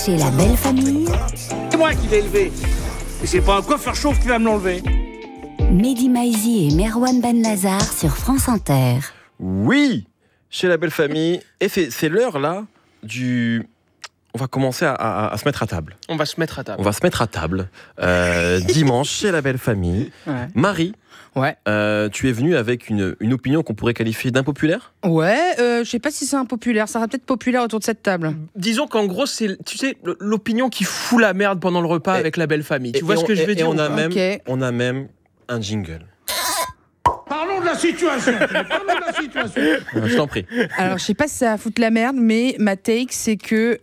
Chez la belle famille, C'est moi qui l'ai élevé. Et c'est pas un coiffeur chauve qui va me l'enlever. Mehdi Maizi et Merwan Ben-Lazar sur France Inter. Oui, chez la belle famille. Et c'est l'heure là du... On va commencer à se mettre à table. On va se mettre à table. On va se mettre à table dimanche chez la belle famille. Ouais. Marie, Ouais. tu es venue avec une opinion qu'on pourrait qualifier d'impopulaire ? Ouais, je sais pas si c'est impopulaire. Ça sera peut-être populaire autour de cette table. Disons qu'en gros, c'est, tu sais, l'opinion qui fout la merde pendant le repas avec la belle famille. Tu vois ce que je veux dire on a, Ok. on a même un jingle. Parlons de la situation. Parlons de la situation. Je t'en prie. Alors, je sais pas si ça va foutre la merde, mais ma take, c'est que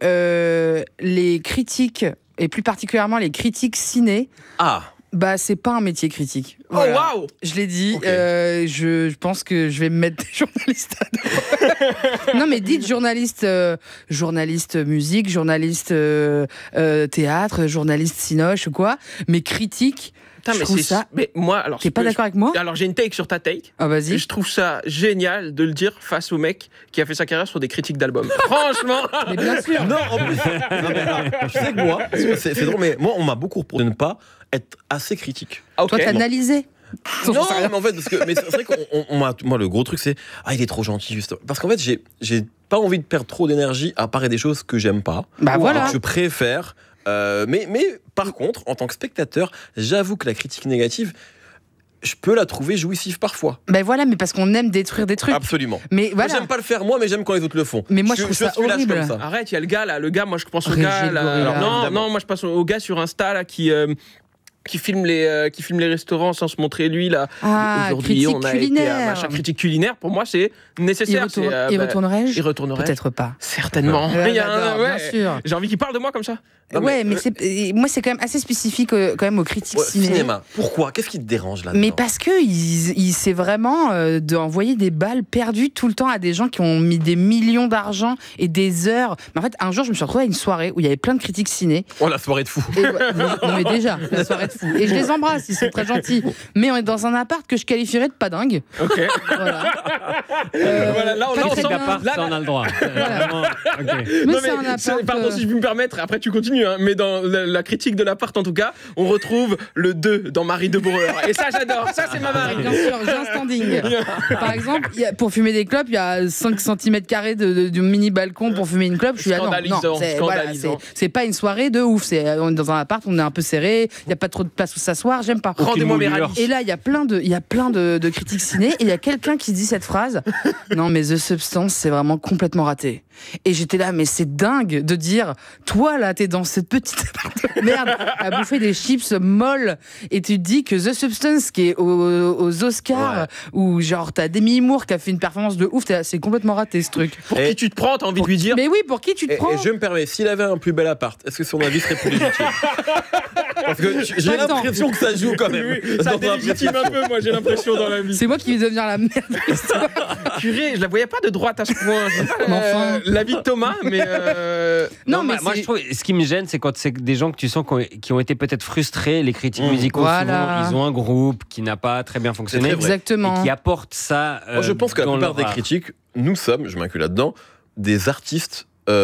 les critiques, et plus particulièrement les critiques ciné, Ah, bah, c'est pas un métier critique. Oh Voilà. waouh! Je l'ai dit, Ok. je pense que je vais me mettre des journalistes à dos. Non, mais dites journaliste, journaliste musique, journaliste théâtre, journaliste cinoche ou quoi, mais critique, Putain, je mais trouve c'est ça... Mais moi, alors. T'es pas d'accord avec moi? Alors j'ai une take sur ta take. Ah, vas-y. Je trouve ça génial de le dire face au mec qui a fait sa carrière sur des critiques d'albums. Franchement. Mais bien sûr. non, en plus, non, mais alors, tu sais que moi, c'est drôle, mais moi, on m'a beaucoup reproché de ne pas être assez critique. Ok. Toi, t'as analysé. Non, mais en fait, mais c'est vrai moi, le gros truc, c'est il est trop gentil, juste. Parce qu'en fait, j'ai pas envie de perdre trop d'énergie à parler des choses que j'aime pas. Bah voilà. Donc, je préfère. Mais par contre, en tant que spectateur, j'avoue que la critique négative, je peux la trouver jouissive parfois. Ben voilà, mais parce qu'on aime détruire des trucs. Absolument. Mais Moi, voilà. j'aime pas le faire moi, mais j'aime quand les autres le font. Mais moi, je trouve ça suis lâche horrible. comme ça. Arrête, il y a le gars là, moi je pense au Régis gars le là. gorilla. Alors, non, Évidemment. moi je pense au gars sur Insta là qui filme les restaurants sans se montrer lui là. Ah, Aujourd'hui critique on a été à culinaire. machin critique culinaire. Pour moi c'est nécessaire. Y retournerais-je? Y retournerais-je. Peut-être pas. Certainement. Il y a un- D'accord, ouais. bien sûr. J'ai envie qu'il parle de moi comme ça. Non, Ouais, mais, mais moi, c'est quand même assez spécifique quand même aux critiques Ouais, ciné. cinéma. Pourquoi ? Qu'est-ce qui te dérange là-dedans ? Mais parce que c'est vraiment d'envoyer des balles perdues tout le temps à des gens qui ont mis des millions d'argent et des heures. Mais en fait, un jour, je me suis retrouvée à une soirée où il y avait plein de critiques ciné. Oh, la soirée de fou. Et non, mais déjà, la soirée de fou. Et je les embrasse, ils sont très gentils. Mais on est dans un appart que je qualifierais de pas dingue. Ok. Voilà. Voilà, là on Pas là, on très sent- bien. là, Ça, on a le droit. Voilà. Vraiment, ok. Mais Non, c'est un appart. pardon si je peux me permettre, après tu continues, hein, mais dans la critique de l'appart en tout cas, on retrouve le 2 dans Marie de Bourreur. Et ça j'adore, ça c'est ma Marie. Bien sûr, j'ai un standing. Par exemple, pour fumer des clopes, il y a 5 cm de mini balcon pour fumer une clope. Je suis là, non, Scandalisant, scandalisant. c'est pas une soirée de ouf. On est dans un appart, on est un peu serré, il n'y a pas trop de place où s'asseoir, j'aime pas. Rendez-moi mes moulure. rallyes. Et là, il y a plein de critiques ciné, et il y a quelqu'un qui dit cette phrase. Non, mais The Substance, c'est vraiment complètement raté. Et j'étais là, mais c'est dingue de dire, toi là, t'es dans cette petite appart de merde à bouffer des chips molles, et tu te dis que The Substance, qui est aux Oscars, où genre t'as Demi Moore qui a fait une performance de ouf, c'est complètement raté ce truc. Pour Et- qui tu te prends, t'as envie de lui dire. Mais oui, pour qui tu te Et prends? je me permets, s'il avait un plus bel appart, est-ce que son avis serait plus légitime ? Parce que j'ai Attends. l'impression que ça joue quand même. Ça Dans un délégitime un peu, moi j'ai l'impression dans la vie. C'est moi qui vais devenir la merde de l'histoire. Purée, je la voyais pas de droite à ce point. Je sais pas, Mais enfin. la vie de Thomas, mais Non, mais moi c'est- je trouve, ce qui me gêne, c'est quand c'est des gens que tu sens qui ont été peut-être frustrés, les critiques musicaux. Voilà. Souvent, ils ont un groupe qui n'a pas très bien fonctionné. C'est très vrai. Exactement. Et qui apporte ça. Moi, je pense que la dans plupart leur des art. critiques, nous sommes, je m'inclus là-dedans, des artistes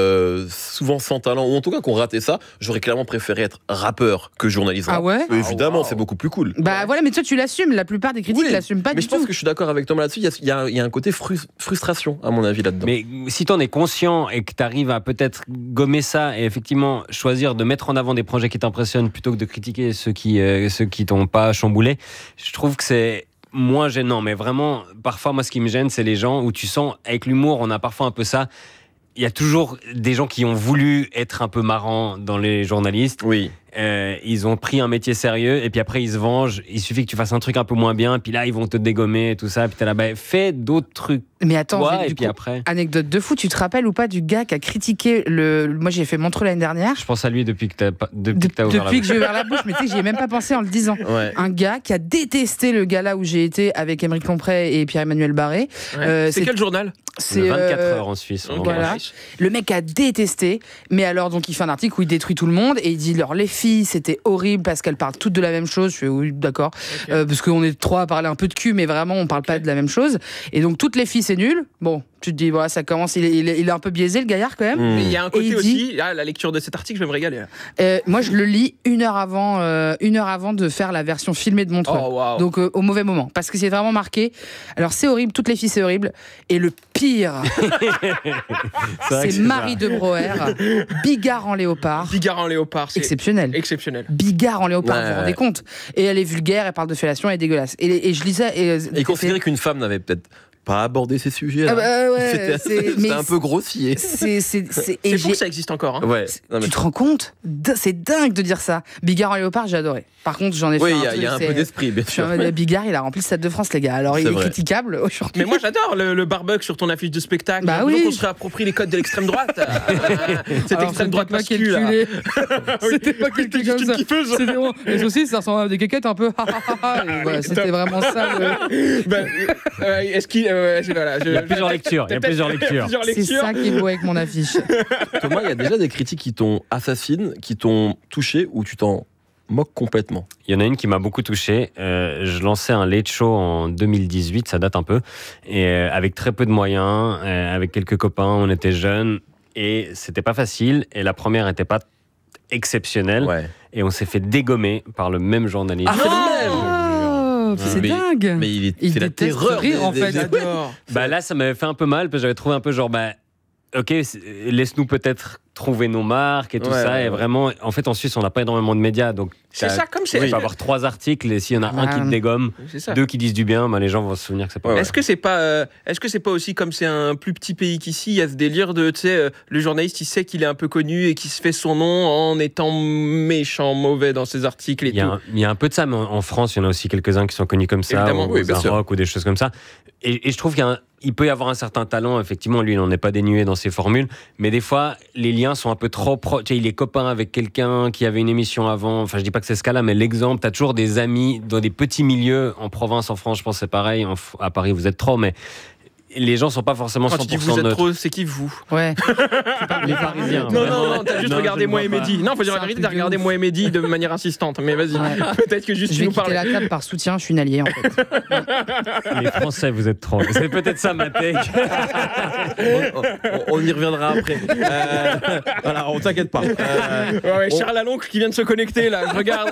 souvent sans talent, ou en tout cas qu'on raté ça. J'aurais clairement préféré être rappeur que journaliste. Ah ouais? Évidemment, c'est beaucoup plus cool. Bah voilà, mais toi tu l'assumes, la plupart des critiques Oui, l'assument pas mais du je pense tout. que je suis d'accord avec Thomas là-dessus. Il y a un côté frustration, à mon avis, là-dedans. Mais si tu en es conscient et que tu arrives à peut-être gommer ça et effectivement choisir de mettre en avant des projets qui t'impressionnent plutôt que de critiquer ceux qui t'ont pas chamboulé, je trouve que c'est moins gênant. Mais vraiment, parfois, moi, ce qui me gêne, c'est les gens où tu sens, avec l'humour, on a parfois un peu ça. Il y a toujours des gens qui ont voulu être un peu marrants dans les journalistes. Oui. Ils ont pris un métier sérieux et puis après ils se vengent. Il suffit que tu fasses un truc un peu moins bien, puis là ils vont te dégommer et tout ça. Puis t'es là, bah, fais d'autres trucs. Mais attends, Toi, du et puis coup, après. anecdote de fou, tu te rappelles ou pas du gars qui a critiqué moi j'ai fait Montreux l'année dernière. Je pense à lui depuis que t'as ouvert la Depuis que bouche. j'ai ouvert la bouche, mais tu sais, j'y ai même pas pensé en le disant. Ouais. Un gars qui a détesté le gala où j'ai été avec Émeric Lomprey et Pierre-Emmanuel Barré. c'est quel journal? C'est 24 heures en Suisse. Ok. Voilà. Le mec a détesté, mais alors donc il fait un article où il détruit tout le monde et il dit alors les filles c'était horrible parce qu'elles parlent toutes de la même chose. Je fais oui d'accord, parce qu'on est trois à parler un peu de cul, mais vraiment on parle pas de la même chose. Et donc toutes les filles c'est nul. Bon, Tu te dis, voilà, ça commence, il est un peu biaisé, le gaillard, quand même. Mais il y a un côté il aussi, dit- la lecture de cet article, je vais me régaler. Moi, je le lis une heure avant de faire la version filmée de Montreux. Oh, waouh. Donc, au mauvais moment. Parce que c'est vraiment marqué. Alors, c'est horrible, toutes les filles, c'est horrible. Et le pire, vrai que c'est Marie de Broer, Bigard en léopard. Bigard en léopard, c'est Exceptionnel. exceptionnel. Bigard en léopard, Ouais, vous vous rendez ouais. compte? Et elle est vulgaire, elle parle de fellation, elle est dégueulasse. Et je lisais. Et il considérait qu'une femme n'avait peut-être pas abordé ces sujets. Ah bah ouais, C'était mais un peu grossier. C'est C'est fou que ça existe encore. Hein. Ouais. Non, mais- Tu te rends compte? C'est dingue de dire ça. Bigard en léopard, j'ai adoré. Par contre, j'en ai Oui, fait il y a un truc, peu c'est- d'esprit, bien Je suis en sûr. mode Bigard, il a rempli le Stade de France, les gars. Alors, il C'est est vrai. critiquable aujourd'hui. Mais moi j'adore le barbecue sur ton affiche de spectacle. Bah Donc oui. on se réapproprie les codes de l'extrême droite. Cette Alors, extrême droite pas masculine. là. calculé. C'était pas C'était calculé juste comme une ça. kiffeuse. C'était bon. Les saucisses, ça ressemble à des quéquettes un peu. Et voilà, c'était vraiment ça. Ben, est-ce qu'il. Voilà, Il y a plusieurs lectures. Il y a plusieurs lectures. C'est ça qui est beau avec mon affiche. Thomas, il y a déjà des critiques qui t'ont assassiné, qui t'ont touché ou tu t'en moques complètement. Il y en a une qui m'a beaucoup touché. Je lançais un late show en 2018, ça date un peu, et avec très peu de moyens, avec quelques copains, on était jeunes et c'était pas facile. Et la première était pas exceptionnelle, Ouais. et on s'est fait dégommer par le même journaliste. Ah, c'est le même. Oh, c'est Mais- dingue. Mais Il c'est la déteste terreur rire, en fait. J'adore. Bah là, ça m'avait fait un peu mal parce que j'avais trouvé un peu genre, ok, laisse-nous peut-être trouver nos marques et tout Ouais, ça. ouais, Et ouais. vraiment, en fait, en Suisse, on n'a pas énormément de médias, donc C'est ça, comme c'est. il va avoir 3 articles et s'il y en a un qui te dégomme, C'est ça. 2 qui disent du bien, les gens vont se souvenir que c'est pas Ouais, vrai. Est-ce que c'est pas aussi comme c'est un plus petit pays qu'ici, il y a ce délire de, tu sais, le journaliste il sait qu'il est un peu connu et qu'il se fait son nom en étant méchant, mauvais dans ses articles et Il y, tout. il y a un peu de ça, mais en France, il y en a aussi quelques-uns qui sont connus comme ça, Évidemment, ou oui, bien sûr. rock ou des choses comme ça. Et je trouve qu'il peut y avoir un certain talent, effectivement, lui, il n'en est pas dénué dans ses formules, mais des fois, les liens sont un peu trop proches. Tu sais, il est copain avec quelqu'un qui avait une émission avant, enfin, je dis pas que c'est ce cas-là, mais l'exemple, t'as toujours des amis dans des petits milieux, en province, en France, je pense que c'est pareil, à Paris, vous êtes trop, mais les gens sont pas forcément 100% Quand tu dis vous êtes neutres. trop, c'est qui vous? Ouais. Les Parisiens. Non, vraiment. non, t'as juste Non, regardé je ne moi vois et pas. Mehdi. Non, faut dire la C'est un vérité, truc t'as de regardé ouf. moi et Mehdi de manière insistante. Mais vas-y, Ouais. peut-être que juste Je tu vais nous quitter parles. la table par soutien, je suis une alliée, en fait. Les Français, vous êtes trop. C'est peut-être ça ma take. On y reviendra après. Voilà, on t'inquiète pas. Ouais, Charles Aloncle qui vient de se connecter là, je regarde.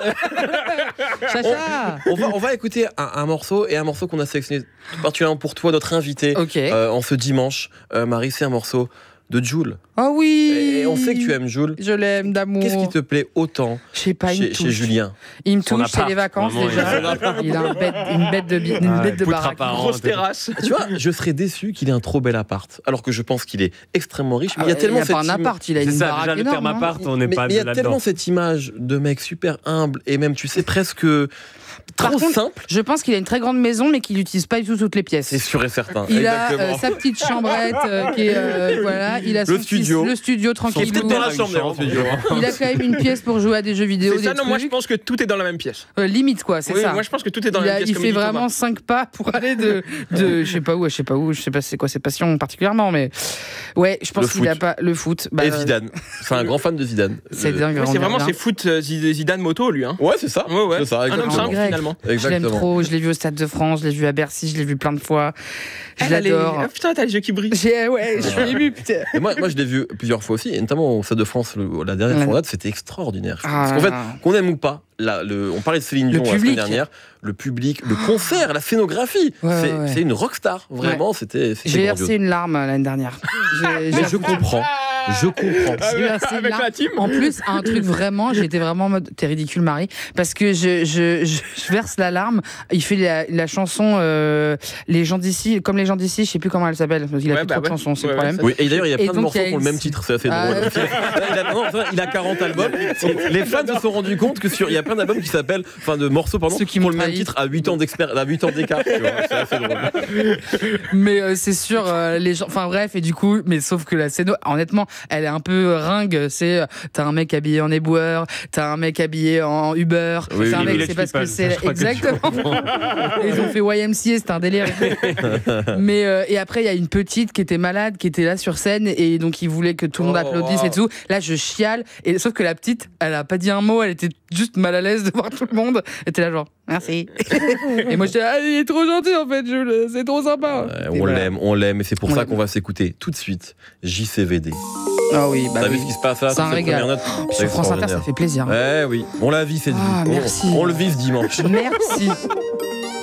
Chacha. On va écouter un morceau qu'on a sélectionné tout particulièrement pour toi, notre invité, Ok. en ce dimanche. Marie, c'est un morceau de Jul. Oh oui. Et on sait que tu aimes Jul. Je l'aime d'amour. Qu'est-ce qui te plaît autant Je sais pas, il me chez touche. Julien? Il me Son touche, c'est appart, les vacances vraiment, déjà. Il a une bête de poutre baraque. apparente. Grosse terrasse. Tu vois, je serais déçu qu'il ait un trop bel appart, alors que je pense qu'il est extrêmement riche. Mais il y a tellement pas un cette appart, il a C'est une ça, baraque déjà le énorme, terme hein. appart, on n'est mais pas il y a là-dedans. tellement cette image de mec super humble et même, tu sais, presque Par trop contre, simple. Je pense qu'il a une très grande maison, mais qu'il n'utilise pas du tout toutes les pièces. C'est sûr et certain. Il a Exactement. sa petite chambrette qui est voilà, il a son Le studio. le studio Son tranquille. peut-être dans la chambre, d'ailleurs, le studio. Il a quand même une pièce pour jouer à des jeux vidéo, C'est ça, des non, moi je trucs. pense que tout est dans la même pièce. Limite quoi, c'est Oui, ça. moi je pense que tout est dans la même pièce. Il comme fait dit Thomas. vraiment 5 pas pour aller de je sais pas où, je sais pas c'est quoi ses passions particulièrement, mais ouais, je pense Le qu'il a foot. pas le foot. Bah, Et Zidane. C'est un grand fan de Zidane. c'est dingue. Ouais, c'est vraiment bien. c'est foot Zidane moto lui hein. Ouais, c'est ça. Ouais. C'est ça, Un homme exactement. simple Grec. finalement. Je l'aime Exactement. trop, je l'ai vu au Stade de France, je l'ai vu à Bercy, je l'ai vu plein de fois. Je Elle, elle est- l'adore. Ah, putain, t'as les yeux qui brillent. Ouais, je suis ému, putain. Et moi, je l'ai vu plusieurs fois aussi, et notamment au Stade de France, la dernière Ouais. fois, c'était extraordinaire. Ah Parce qu'en là fait, là. qu'on aime ou pas, on parlait de Céline Le Dion la semaine public. dernière, le public, le concert, la scénographie, Ouais, c'est ouais. c'est une rockstar, vraiment, c'était J'ai grandiose. versé une larme l'année dernière. Mais je comprends, je comprends. Ah J'ai ouais, versé une avec larme. la team. En plus, un truc vraiment, j'étais vraiment en mode t'es ridicule Marie, parce que je verse la larme. Il fait la chanson les gens d'ici, comme les gens d'ici, je sais plus comment elle s'appelle, parce qu'il a Ouais, fait bah trop de ouais. chansons, c'est Ouais, le problème. Oui, et d'ailleurs, il y a Et plein de donc, morceaux il y a qui ont le une- même titre, c'est assez Ah, drôle. Il a 40 albums. Les fans se sont rendus compte que il y a plein d'albums qui s'appellent, enfin de morceaux, pardon, Ceux qui ont m'ont le même trahi. titre à 8 ans d'écart. Tu vois, c'est assez drôle. Mais c'est sûr, les gens, enfin bref, et du coup, mais sauf que la scène, honnêtement, elle est un peu ringue. C'est t'as un mec habillé en éboueur, t'as un mec habillé en Uber, Oui, c'est un oui, mec, Village c'est parce que People, c'est je crois que tu exactement. Et ils ont fait YMCA, c'est un délire. Mais et après, il y a une petite qui était malade, qui était là sur scène, et donc ils voulaient que tout le monde Oh, applaudisse wow. et tout. Là, je chiale, et sauf que la petite, elle a pas dit un mot, elle était juste mal à l'aise de voir tout le monde. Elle était là genre. Merci. Et moi, je dis, il est trop gentil, en fait, c'est trop sympa. On l'aime, et c'est pour ça qu'on va s'écouter tout de suite JCVD. Ah oui, bah T'as oui. vu ce qui se passe là? C'est un régal. Sur France Inter, ça fait plaisir. Eh oui, on la vit cette vie. Merci. On le vit ce dimanche. Merci.